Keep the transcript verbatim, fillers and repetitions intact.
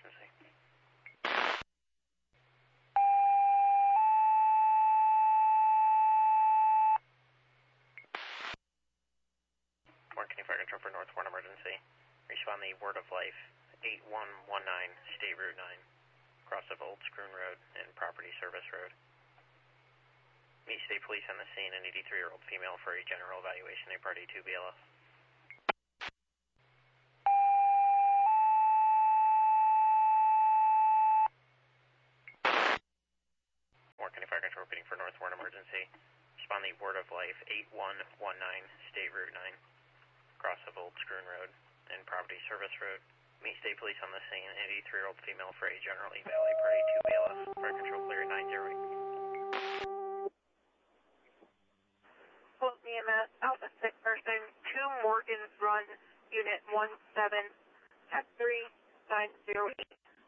emergency. Warren County Fire Control for North Warren emergency. Respond the Word of Life, eight one one nine, State Route nine, cross of Old Scroon Road and Property Service Road. Meet State Police on the scene, an eighty-three-year-old female for a general evaluation, a Party two B L S. Warren County Fire Control repeating for North Warren emergency. Respond the Word of Life, eight one one nine, State Route nine, cross of Old Scroon Road and Property Service Road. Meet State Police on the scene, an eighty-three-year-old female for a general eval, a Party two B L S. Fire Control clear nine zero eight. Fulton E M S, Alpha six person, two Morgan's Run, Unit one seven, at three nine zero eight.